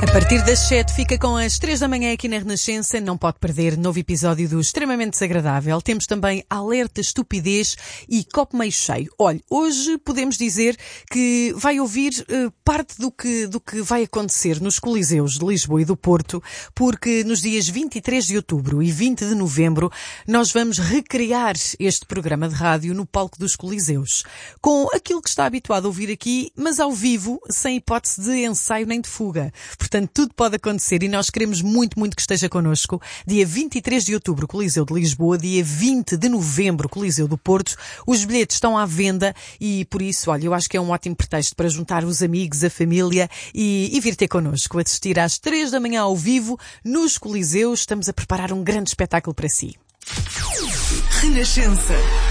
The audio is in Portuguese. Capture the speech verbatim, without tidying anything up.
A partir das sete fica com as três da manhã aqui na Renascença. Não pode perder novo episódio do Extremamente Desagradável. Temos também Alerta Estupidez e Copo Meio Cheio. Olha, hoje podemos dizer que vai ouvir uh, parte do que, do que vai acontecer nos Coliseus de Lisboa e do Porto, porque nos dias vinte e três de outubro e vinte de novembro nós vamos recriar este programa de rádio no palco dos Coliseus, com aquilo que está habituado a ouvir aqui, mas ao vivo, sem hipótese de ensaio nem de fuga. Portanto, tudo pode acontecer e nós queremos muito, muito que esteja connosco. Dia vinte e três de outubro, Coliseu de Lisboa. Dia vinte de novembro, Coliseu do Porto. Os bilhetes estão à venda e, por isso, olha, eu acho que é um ótimo pretexto para juntar os amigos, a família e, e vir ter connosco, assistir às três da manhã ao vivo nos Coliseus. Estamos a preparar um grande espetáculo para si. Renascença.